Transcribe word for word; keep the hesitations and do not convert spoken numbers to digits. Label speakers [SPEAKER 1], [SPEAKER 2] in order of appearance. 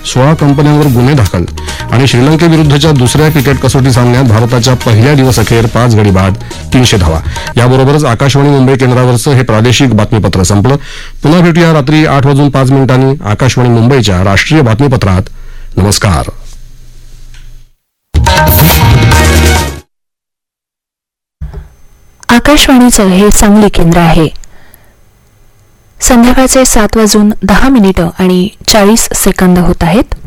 [SPEAKER 1] सोळा कंपन्यांवर गुन्हे दाखल आणि श्रीलंकेविरुद्धच्या दुसऱ्या क्रिकेट कसोटी सामन्यात भारताच्या पहिल्या दिवस अखेर पाच गडी बाद तीनशे धावा. याबरोबरच आकाशवाणी मुंबई केंद्रावरचं हे प्रादेशिक बातमीपत्र संपलं. पुन्हा भेटूया रात्री आठ वाजून पाच मिनिटांनी आकाशवाणी मुंबईच्या राष्ट्रीय बातमीपत्रात. नमस्कार.
[SPEAKER 2] आकाशवाणीचं हे सांगली केंद्र आहे. संध्याकाळचे सात वाजून दहा मिनिटं आणि चाळीस सेकंद होत आहेत.